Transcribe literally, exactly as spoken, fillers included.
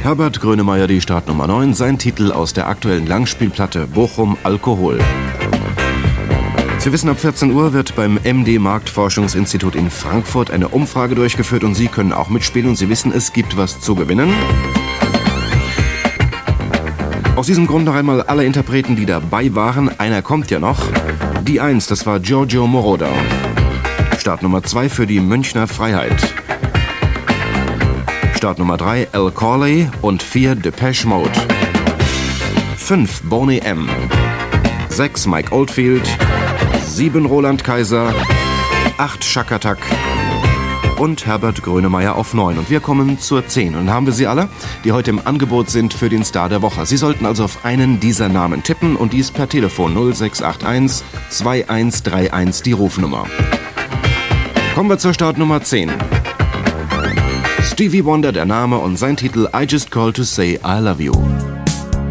Herbert Grönemeyer, die Startnummer neun, sein Titel aus der aktuellen Langspielplatte Bochum Alkohol. Sie wissen, ab vierzehn Uhr wird beim M D Marktforschungsinstitut in Frankfurt eine Umfrage durchgeführt und Sie können auch mitspielen und Sie wissen, es gibt was zu gewinnen. Aus diesem Grund noch einmal alle Interpreten, die dabei waren. Einer kommt ja noch. Die eins, das war Giorgio Moroder. Startnummer zwei für die Münchner Freiheit. Startnummer drei Al Corley und vier Depeche Mode. fünf Boney M. sechs Mike Oldfield. sieben Roland Kaiser. acht Shakatak. Und Herbert Grönemeyer auf neun. Und wir kommen zur zehn. Und haben wir sie alle, die heute im Angebot sind für den Star der Woche. Sie sollten also auf einen dieser Namen tippen und dies per Telefon null sechs acht eins zwei eins drei eins die Rufnummer. Kommen wir zur Startnummer zehn. Stevie Wonder der Name und sein Titel I Just Called to Say I Love You.